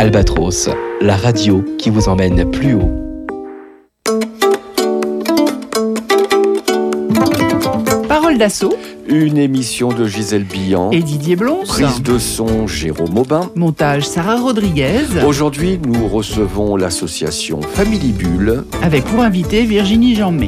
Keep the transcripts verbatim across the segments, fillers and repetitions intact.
Albatros, la radio qui vous emmène plus haut. Parole d'assaut. Une émission de Gisèle Billan et Didier Blonce. Prise de son Jérôme Aubin. Montage Sarah Rodriguez. Aujourd'hui, nous recevons l'association Family Bulle. Avec pour invité Virginie Jeanmay.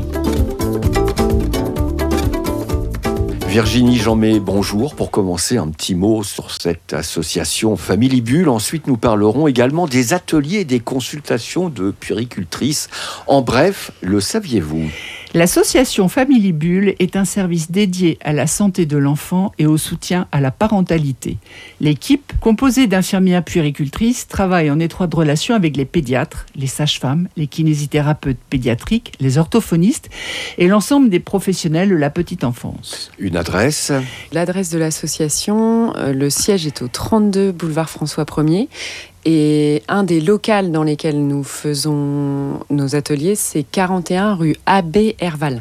Virginie Jeanmay, bonjour. Pour commencer, un petit mot sur cette association Family Bulle. Ensuite, nous parlerons également des ateliers et des consultations de puéricultrices. En bref, le saviez-vous ? L'association Family Bulle est un service dédié à la santé de l'enfant et au soutien à la parentalité. L'équipe, composée d'infirmières puéricultrices, travaille en étroite relation avec les pédiatres, les sages-femmes, les kinésithérapeutes pédiatriques, les orthophonistes et l'ensemble des professionnels de la petite enfance. Une adresse ? L'adresse de l'association, euh, le siège est au trente-deux boulevard François premier. Et un des locals dans lesquels nous faisons nos ateliers, c'est quarante et un rue Abbé Herval.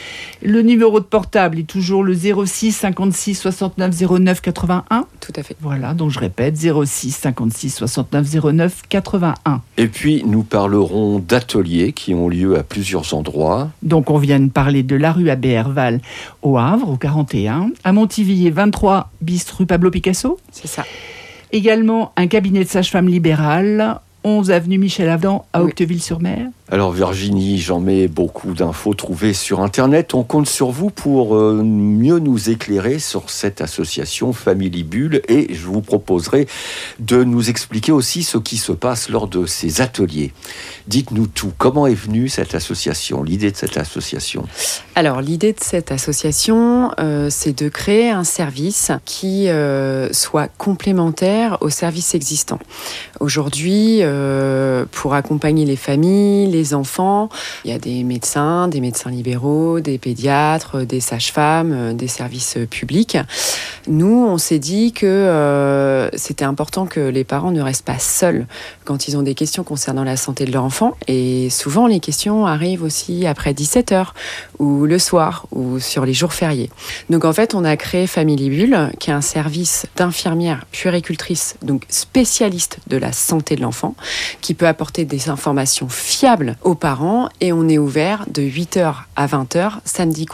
Le numéro de portable est toujours le zéro six cinquante-six soixante-neuf zéro neuf quatre-vingt-un. Tout à fait. Voilà, donc je répète, zéro six cinquante-six soixante-neuf zéro neuf quatre-vingt-un. Et puis, nous parlerons d'ateliers qui ont lieu à plusieurs endroits. Donc, on vient de parler de la rue Abbé Herval au Havre, au quarante et un, à Montivilliers, vingt-trois bis rue Pablo Picasso. C'est ça. Également, un cabinet de sage-femme libérale, onze avenue Michel Adam à oui. Octeville-sur-Mer. Alors Virginie, j'en mets beaucoup d'infos trouvées sur Internet. On compte sur vous pour euh, mieux nous éclairer sur cette association Family Bulle et je vous proposerai de nous expliquer aussi ce qui se passe lors de ces ateliers. Dites-nous tout. Comment est venue cette association, l'idée de cette association ? Alors l'idée de cette association, euh, c'est de créer un service qui euh, soit complémentaire aux services existants. Aujourd'hui, euh, pour accompagner les familles, les Les enfants, il y a des médecins, des médecins libéraux, des pédiatres, des sages-femmes, des services publics. Nous, on s'est dit que euh, c'était important que les parents ne restent pas seuls quand ils ont des questions concernant la santé de leur enfant. Et souvent, les questions arrivent aussi après dix-sept heures ou le soir ou sur les jours fériés. Donc en fait, on a créé Family Bulle, qui est un service d'infirmières puéricultrices, donc spécialistes de la santé de l'enfant, qui peut apporter des informations fiables aux parents et on est ouvert de huit heures à vingt heures samedi